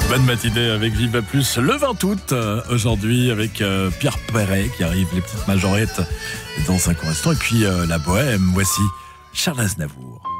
Bonne matinée avec Viva Plus le 20 août, aujourd'hui avec Pierre Perret qui arrive, les petites majorettes dans un court instant, et puis la bohème, voici Charles Aznavour.